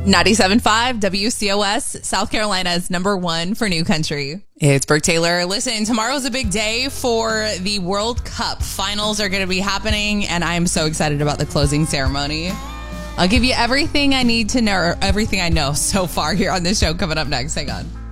97.5 WCOS, South Carolina's #1 for New Country. It's Brooke Taylor. Listen, tomorrow's a big day for the World Cup. Finals are going to be happening, and I'm so excited about the closing ceremony. I'll give you everything I need to know, or everything I know so far here on this show coming up next. Hang on.